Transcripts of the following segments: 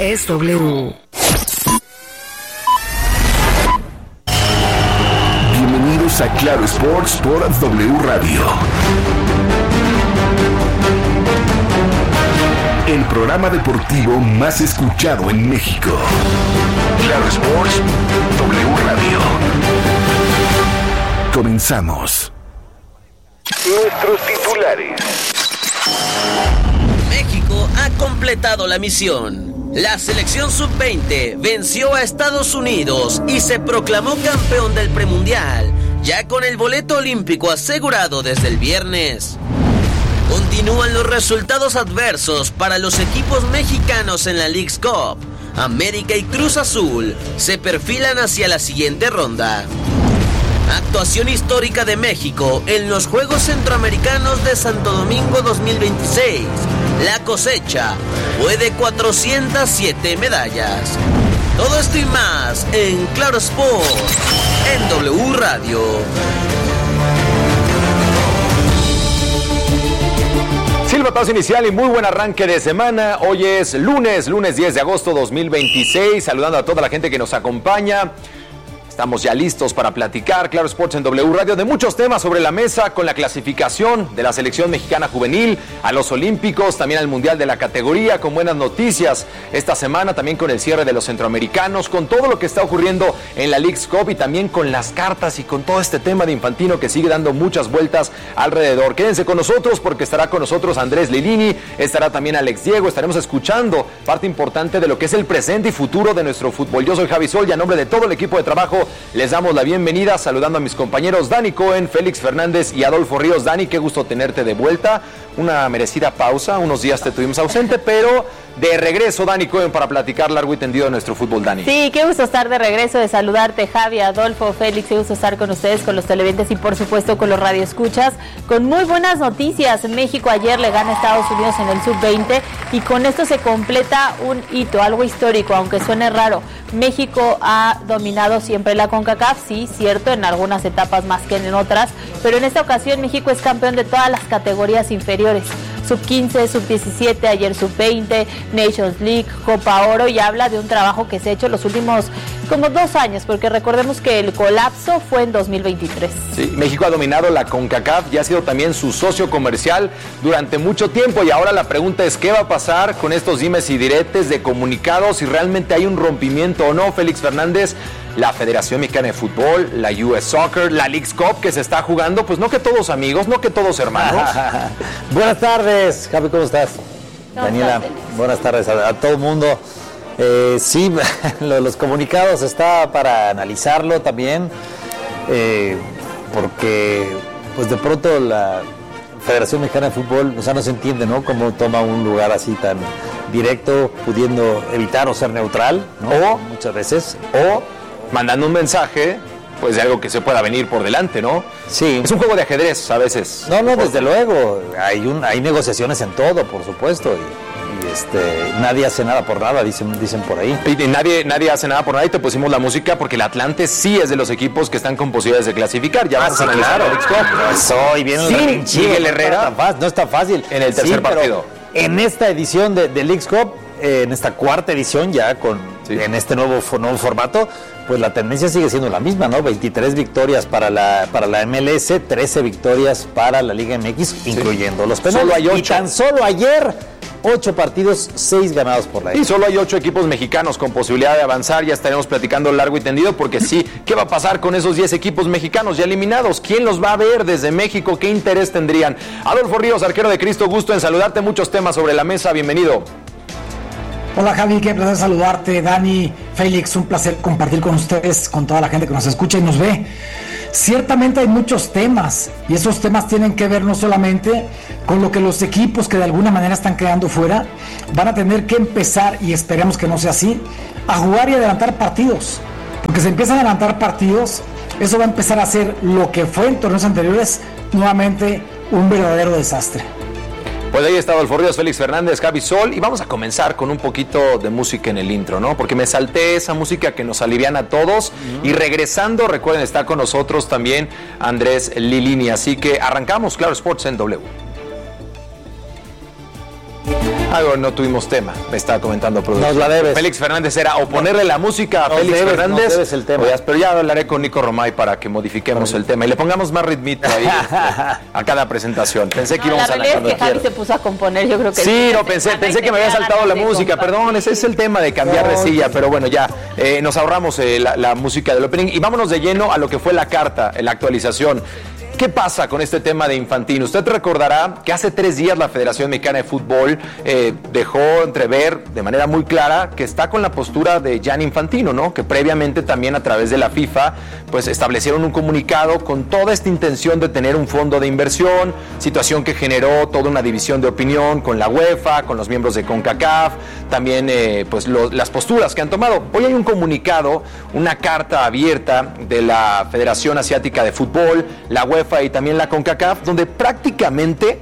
es W. Bienvenidos a Claro Sports por W Radio. El programa deportivo más escuchado en México. Claro Sports, W Radio. Comenzamos. Nuestros titulares. México ha completado la misión. La selección sub-20 venció a Estados Unidos y se proclamó campeón del premundial, ya con el boleto olímpico asegurado desde el viernes. Continúan los resultados adversos para los equipos mexicanos en la Leagues Cup. América y Cruz Azul se perfilan hacia la siguiente ronda. Actuación histórica de México en los Juegos Centroamericanos de Santo Domingo 2026. La cosecha fue de 407 medallas. Todo esto y más en Claro Sports, en W Radio. Silbatazo inicial y muy buen arranque de semana. Hoy es lunes 10 de agosto 2026. Saludando a toda la gente que nos acompaña. Estamos ya listos para platicar, Claro Sports en W Radio, de muchos temas sobre la mesa, con la clasificación de la selección mexicana juvenil a los Olímpicos, también al Mundial de la categoría, con buenas noticias esta semana, también con el cierre de los centroamericanos, con todo lo que está ocurriendo en la Leagues Cup y también con las cartas y con todo este tema de Infantino que sigue dando muchas vueltas alrededor. Quédense con nosotros porque estará con nosotros Andrés Lilini, estará también Alex Diego, estaremos escuchando parte importante de lo que es el presente y futuro de nuestro fútbol. Yo soy Javi Sol y a nombre de todo el equipo de trabajo les damos la bienvenida, saludando a mis compañeros Dani Cohen, Félix Fernández y Adolfo Ríos. Dani, qué gusto tenerte de vuelta. Una merecida pausa, unos días te tuvimos ausente, pero de regreso, Dani Cohen, para platicar largo y tendido de nuestro fútbol, Dani. Sí, qué gusto estar de regreso, de saludarte, Javi, Adolfo, Félix, qué gusto estar con ustedes, con los televidentes y por supuesto con los radioescuchas, con muy buenas noticias. México ayer le gana a Estados Unidos en el sub-20 y con esto se completa un hito, algo histórico, aunque suene raro. México ha dominado siempre la CONCACAF, sí, cierto, en algunas etapas más que en otras, pero en esta ocasión México es campeón de todas las categorías inferiores. Sub-15, sub-17, ayer sub-20, Nations League, Copa Oro, y habla de un trabajo que se ha hecho los últimos como 2 años, porque recordemos que el colapso fue en 2023. Sí, México ha dominado la CONCACAF y ha sido también su socio comercial durante mucho tiempo, y ahora la pregunta es ¿qué va a pasar con estos dimes y diretes de comunicados? Si realmente hay un rompimiento o no. Félix Fernández, la Federación Mexicana de Fútbol, la US Soccer, la Leagues Cup que se está jugando, pues no que todos amigos, no que todos hermanos. Buenas tardes, Javi, ¿cómo estás? Daniela, buenas tardes a todo el mundo. Sí, lo de los comunicados está para analizarlo también, porque pues de pronto la Federación Mexicana de Fútbol, o sea, no se entiende, ¿no? Cómo toma un lugar así tan directo, pudiendo evitar o ser neutral, ¿no? O muchas veces, o mandando un mensaje, pues de algo que se pueda venir por delante, ¿no? Sí. Es un juego de ajedrez a veces. No, desde luego, hay negociaciones en todo, por supuesto, y nadie hace nada por nada, dicen por ahí. Y nadie hace nada por nada, y te pusimos la música porque el Atlante sí es de los equipos que están con posibilidades de clasificar. Ya vamos a analizar. Soy bien. Miguel Herrera. No es tan fácil. En el tercer partido. En esta edición de Leagues Cup, en esta cuarta edición ya en este nuevo formato, pues la tendencia sigue siendo la misma, ¿no? 23 victorias para la MLS, 13 victorias para la Liga MX, incluyendo los penales. Solo hay 8. Y tan solo ayer 8 partidos, 6 ganados por la Y solo hay 8 equipos mexicanos con posibilidad de avanzar. Ya estaremos platicando largo y tendido porque sí, ¿qué va a pasar con esos 10 equipos mexicanos ya eliminados? ¿Quién los va a ver desde México? ¿Qué interés tendrían? Adolfo Ríos, arquero de Cristo, gusto en saludarte. Muchos temas sobre la mesa, bienvenido. Hola Javi, qué placer saludarte. Dani, Félix, un placer compartir con ustedes, con toda la gente que nos escucha y nos ve. Ciertamente hay muchos temas y esos temas tienen que ver no solamente con lo que los equipos que de alguna manera están quedando fuera van a tener que empezar, y esperemos que no sea así, a jugar y adelantar partidos, porque si empiezan a adelantar partidos, eso va a empezar a ser lo que fue en torneos anteriores, nuevamente un verdadero desastre. Pues ahí está Adolfo Ríos, Félix Fernández, Javi Sol, y vamos a comenzar con un poquito de música en el intro, ¿no? Porque me salté esa música que nos aliviana a todos, y regresando, recuerden, está con nosotros también Andrés Lilini, así que arrancamos Claro Sports en W. No tuvimos tema, me estaba comentando productor. Nos la debes. Félix Fernández era o ponerle la música a Félix Fernández. Nos debes el tema. Pero ya hablaré con Nico Romay para que modifiquemos el tema y le pongamos más ritmito ahí a cada presentación. Pensé que íbamos a la realidad es que Javi se puso a componer, yo creo que... Sí, pensé que me había saltado la música, perdón, ese es el tema de cambiar de silla, pero bueno, ya nos ahorramos la música del opening y vámonos de lleno a lo que fue la carta, la actualización. ¿Qué pasa con este tema de Infantino? Usted recordará que hace 3 días la Federación Mexicana de Fútbol dejó entrever de manera muy clara que está con la postura de Gianni Infantino, ¿no? Que previamente también a través de la FIFA pues establecieron un comunicado con toda esta intención de tener un fondo de inversión, situación que generó toda una división de opinión con la UEFA, con los miembros de CONCACAF, también las posturas que han tomado. Hoy hay un comunicado, una carta abierta de la Federación Asiática de Fútbol, la UEFA y también la CONCACAF, donde prácticamente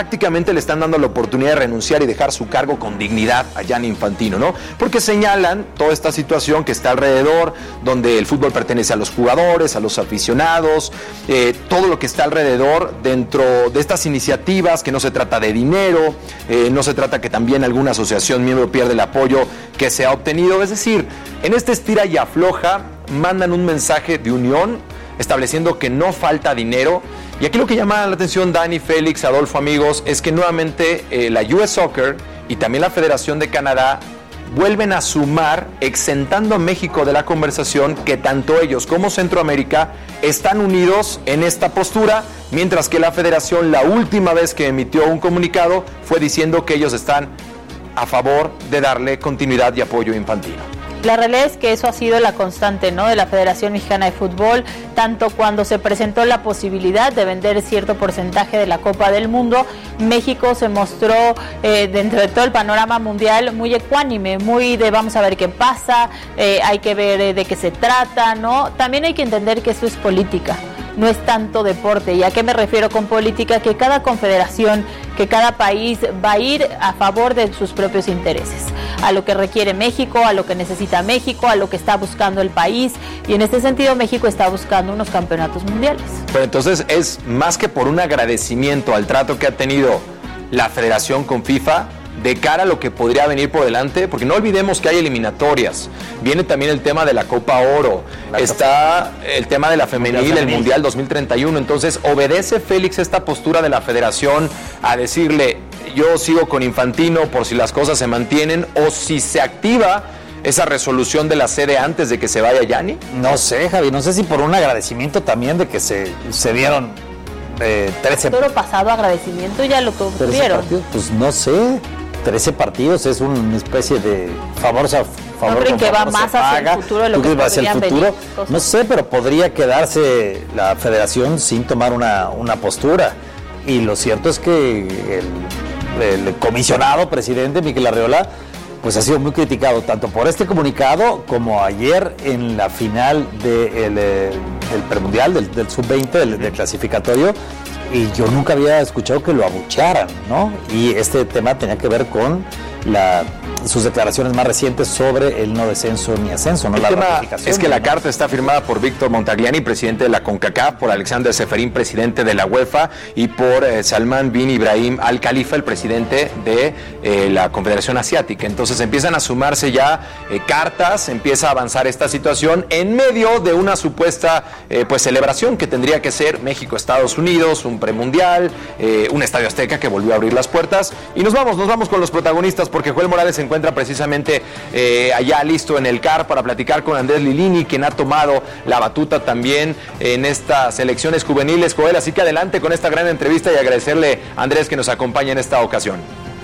le están dando la oportunidad de renunciar y dejar su cargo con dignidad a Gianni Infantino, ¿no? Porque señalan toda esta situación que está alrededor, donde el fútbol pertenece a los jugadores, a los aficionados, todo lo que está alrededor dentro de estas iniciativas, que no se trata de dinero, no se trata que también alguna asociación miembro pierde el apoyo que se ha obtenido. Es decir, en este estira y afloja mandan un mensaje de unión, estableciendo que no falta dinero. Y aquí lo que llama la atención, Dani, Félix, Adolfo, amigos, es que nuevamente la US Soccer y también la Federación de Canadá vuelven a sumar, exentando a México de la conversación, que tanto ellos como Centroamérica están unidos en esta postura, mientras que la Federación la última vez que emitió un comunicado fue diciendo que ellos están a favor de darle continuidad y apoyo a Infantino. La realidad es que eso ha sido la constante, ¿no?, de la Federación Mexicana de Fútbol, tanto cuando se presentó la posibilidad de vender cierto porcentaje de la Copa del Mundo. México se mostró dentro de todo el panorama mundial muy ecuánime, muy de vamos a ver qué pasa, hay que ver de qué se trata, ¿no? También hay que entender que esto es política, no es tanto deporte. ¿Y a qué me refiero con política? Que cada confederación, que cada país va a ir a favor de sus propios intereses, a lo que requiere México, a lo que necesita México, a lo que está buscando el país, y en este sentido México está buscando unos campeonatos mundiales. Pero entonces es más que por un agradecimiento al trato que ha tenido la Federación con FIFA, de cara a lo que podría venir por delante, porque no olvidemos que hay eliminatorias, viene también el tema de la Copa Oro, está el tema de la femenil, el Mundial 2031, entonces obedece Félix esta postura de la Federación a decirle, yo sigo con Infantino por si las cosas se mantienen, o si se activa esa resolución de la sede antes de que se vaya Gianni. No sé, Javi, no sé si por un agradecimiento también de que se dieron 13... ¿Todo pasado agradecimiento ya lo tuvieron? Pues no sé, 13 partidos es una especie de favor ¿No que va más hacia el futuro de lo que podrían venir? No sé, pero podría quedarse la Federación sin tomar una postura. Y lo cierto es que el comisionado presidente Miquel Arriola pues ha sido muy criticado tanto por este comunicado como ayer en la final del premundial, del sub-20, del clasificatorio, y yo nunca había escuchado que lo abuchearan, ¿no? Y este tema tenía que ver con sus declaraciones más recientes sobre el no descenso ni ascenso, ¿no? El tema es que la carta está firmada por Víctor Montagliani, presidente de la CONCACAF, por Alexander Seferín, presidente de la UEFA, y por Salman bin Ibrahim Al Khalifa, el presidente de la Confederación Asiática. Entonces empiezan a sumarse ya cartas, empieza a avanzar esta situación en medio de una supuesta celebración que tendría que ser México-Estados Unidos, un premundial, un Estadio Azteca que volvió a abrir las puertas. Y nos vamos con los protagonistas, porque Joel Morales se encuentra precisamente allá listo en el CAR para platicar con Andrés Lilini, quien ha tomado la batuta también en estas selecciones juveniles. Joel, así que adelante con esta gran entrevista y agradecerle a Andrés que nos acompaña en esta ocasión.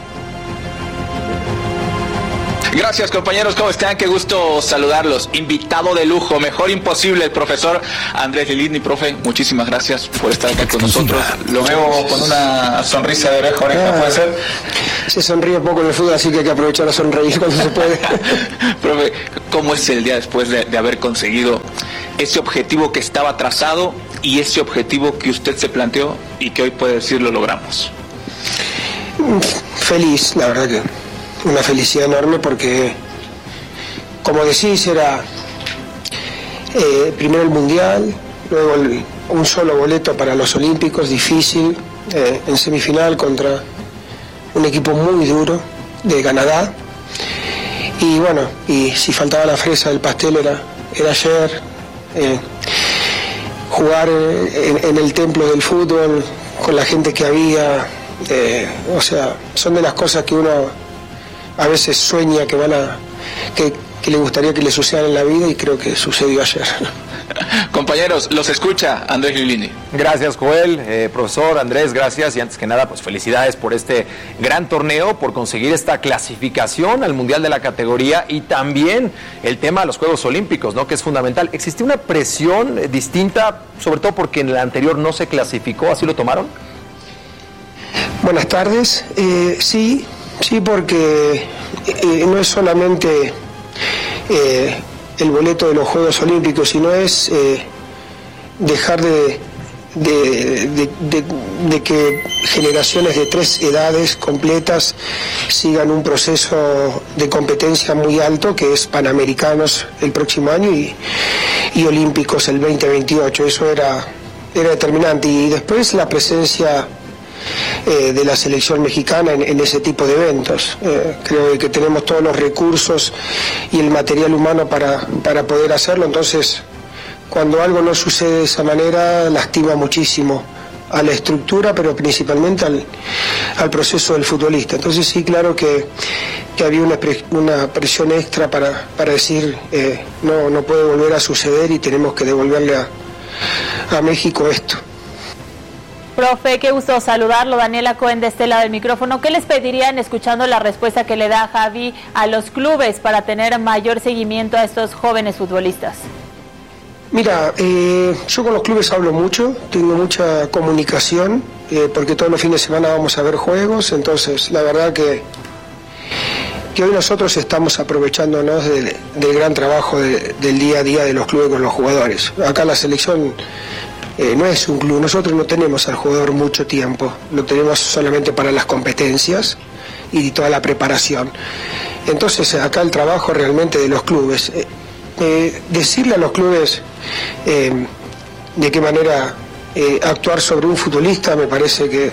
Gracias, compañeros, ¿cómo están? Qué gusto saludarlos. Invitado de lujo, mejor imposible, el profesor Andrés Lilini. Profe, muchísimas gracias por estar acá con nosotros. Lo veo con una sonrisa de oreja a oreja, ¿puede ser? Se sonríe poco en el fútbol, así que hay que aprovechar a sonreír cuando se puede. Profe, ¿cómo es el día después de haber conseguido ese objetivo que estaba trazado y ese objetivo que usted se planteó y que hoy puede decir lo logramos? Feliz, la verdad que una felicidad enorme, porque como decís, era primero el Mundial, luego un solo boleto para los Olímpicos, difícil, en semifinal contra un equipo muy duro, de Canadá. Y bueno, y si faltaba la fresa del pastel era ayer. Jugar en el templo del fútbol con la gente que había, o sea, son de las cosas que uno a veces sueña que le gustaría que le sucedan en la vida, y creo que sucedió ayer. Compañeros, los escucha Andrés Lilini. Gracias, Joel. Profesor Andrés, gracias. Y antes que nada, pues felicidades por este gran torneo, por conseguir esta clasificación al Mundial de la categoría, y también el tema de los Juegos Olímpicos, ¿no?, que es fundamental. ¿Existió una presión distinta, sobre todo porque en el anterior no se clasificó? ¿Así lo tomaron? Buenas tardes. Sí, porque no es solamente el boleto de los Juegos Olímpicos, sino es dejar de que generaciones de 3 edades completas sigan un proceso de competencia muy alto, que es Panamericanos el próximo año y Olímpicos el 2028. Eso era determinante. Y después la presencia de la selección mexicana en ese tipo de eventos. Creo que tenemos todos los recursos y el material humano para poder hacerlo. Entonces, cuando algo no sucede de esa manera, lastima muchísimo a la estructura, pero principalmente al proceso del futbolista. Entonces sí, claro que había una presión extra para decir no puede volver a suceder y tenemos que devolverle a México esto. Profe, qué gusto saludarlo. Daniela Cohen de este lado del micrófono. ¿Qué les pedirían, escuchando la respuesta que le da Javi, a los clubes para tener mayor seguimiento a estos jóvenes futbolistas? Mira, yo con los clubes hablo mucho, tengo mucha comunicación, porque todos los fines de semana vamos a ver juegos. Entonces la verdad que hoy nosotros estamos aprovechándonos del gran trabajo del día a día de los clubes con los jugadores. Acá la selección no es un club, nosotros no tenemos al jugador mucho tiempo, lo tenemos solamente para las competencias y toda la preparación. Entonces acá el trabajo realmente de los clubes, decirle a los clubes de qué manera actuar sobre un futbolista, me parece que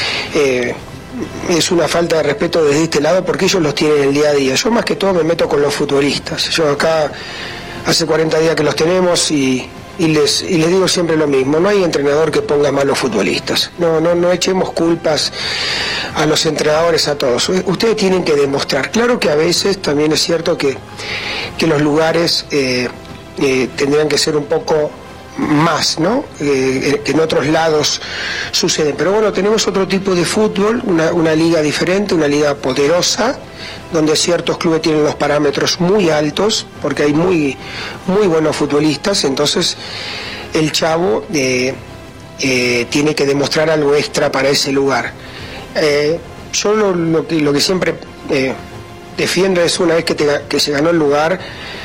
es una falta de respeto desde este lado, porque ellos los tienen el día a día. Yo más que todo me meto con los futbolistas. Yo acá hace 40 días que los tenemos y les digo siempre lo mismo: no hay entrenador que ponga malos futbolistas. No echemos culpas a los entrenadores, a todos. Ustedes tienen que demostrar. Claro que a veces también es cierto que los lugares tendrían que ser un poco más, ¿no? Que en otros lados suceden. Pero bueno, tenemos otro tipo de fútbol, una liga diferente, una liga poderosa, donde ciertos clubes tienen los parámetros muy altos, porque hay muy buenos futbolistas. Entonces el chavo tiene que demostrar algo extra para ese lugar. Yo lo que siempre defiendo es, una vez que se ganó el lugar,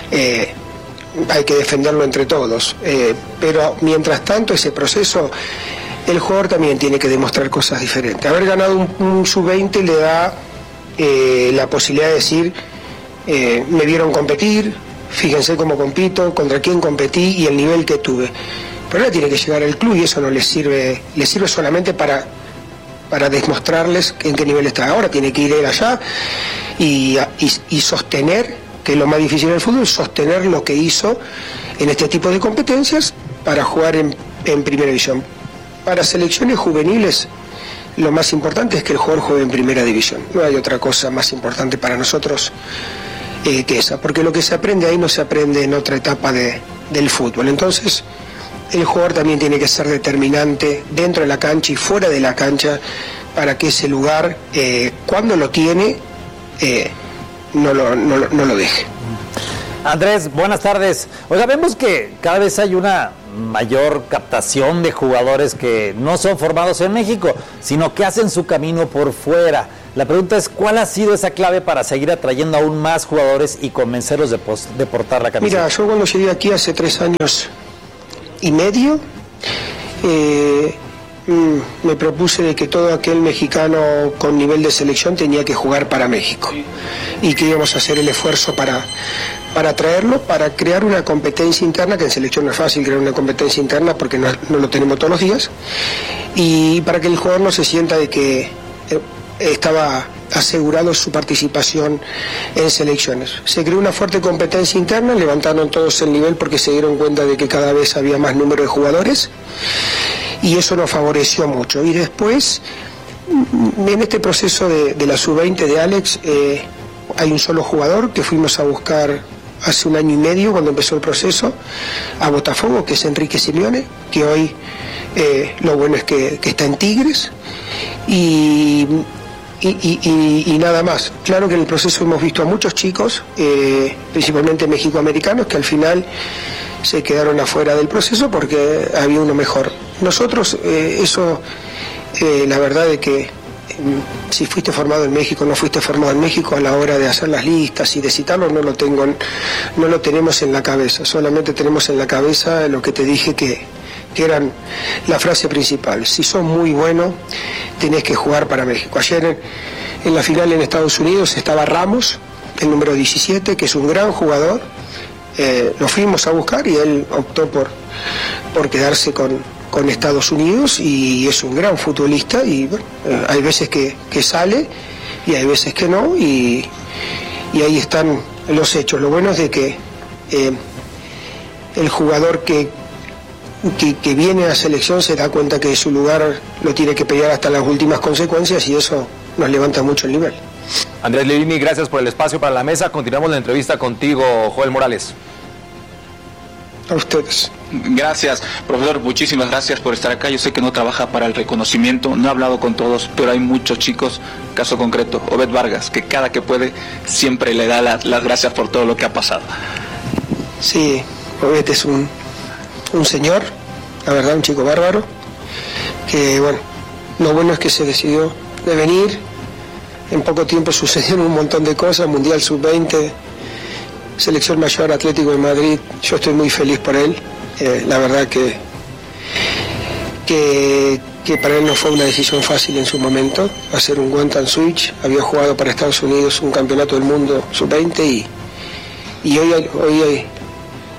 hay que defenderlo entre todos, pero mientras tanto ese proceso, el jugador también tiene que demostrar cosas diferentes. Haber ganado un sub-20 le da la posibilidad de decir, me vieron competir, fíjense cómo compito, contra quién competí y el nivel que tuve. Pero ahora tiene que llegar al club y eso no les sirve solamente para demostrarles en qué nivel está. Ahora tiene que ir él allá y sostener, que es lo más difícil del fútbol, sostener lo que hizo en este tipo de competencias para jugar en primera división. Para selecciones juveniles, lo más importante es que el jugador juegue en primera división. No hay otra cosa más importante para nosotros que esa, porque lo que se aprende ahí no se aprende en otra etapa del fútbol. Entonces, el jugador también tiene que ser determinante dentro de la cancha y fuera de la cancha para que ese lugar, cuando lo tiene, no lo deje. Andrés, buenas tardes. Oiga, vemos que cada vez hay una mayor captación de jugadores que no son formados en México, sino que hacen su camino por fuera. La pregunta es, ¿cuál ha sido esa clave para seguir atrayendo aún más jugadores y convencerlos de portar la camiseta? Mira, yo cuando llegué aquí hace 3 años y medio, me propuse de que todo aquel mexicano con nivel de selección tenía que jugar para México y que íbamos a hacer el esfuerzo para traerlo, para crear una competencia interna, que en selección no es fácil crear una competencia interna porque no lo tenemos todos los días, y para que el jugador no se sienta de que estaba asegurado su participación en selecciones. Se creó una fuerte competencia interna, levantaron todos el nivel porque se dieron cuenta de que cada vez había más número de jugadores y eso nos favoreció mucho. Y después, en este proceso de la sub-20 de Alex, hay un solo jugador que fuimos a buscar hace 1 año y medio cuando empezó el proceso a Botafogo, que es Enrique Simeone, que hoy lo bueno es que está en Tigres y nada más. Claro que en el proceso hemos visto a muchos chicos, principalmente mexicoamericanos, que al final se quedaron afuera del proceso porque había uno mejor. Nosotros, la verdad es que si fuiste formado en México, no fuiste formado en México, a la hora de hacer las listas y de citarlo no lo tenemos en la cabeza, solamente tenemos en la cabeza lo que te dije que eran la frase principal: si sos muy bueno, tenés que jugar para México. Ayer en la final en Estados Unidos estaba Ramos, el número 17, que es un gran jugador, lo fuimos a buscar y él optó por quedarse con Estados Unidos y es un gran futbolista y bueno, hay veces que sale y hay veces que no y ahí están los hechos. Lo bueno es de que el jugador que viene a la selección se da cuenta que su lugar lo tiene que pelear hasta las últimas consecuencias y eso nos levanta mucho el nivel. Andrés Lilini, gracias por el espacio para la mesa. Continuamos la entrevista contigo, Joel Morales. A ustedes. Gracias, profesor, muchísimas gracias por estar acá. Yo sé que no trabaja para el reconocimiento, no he hablado con todos, pero hay muchos chicos, caso concreto, Obed Vargas, que cada que puede siempre le da las gracias por todo lo que ha pasado. Sí, Obed es un señor, la verdad, un chico bárbaro, que bueno, lo bueno es que se decidió de venir. En poco tiempo sucedieron un montón de cosas, Mundial Sub-20, Selección Mayor, Atlético de Madrid. Yo estoy muy feliz por él. La verdad que para él no fue una decisión fácil en su momento hacer un one and switch. Había jugado para Estados Unidos un campeonato del mundo Sub-20 y hoy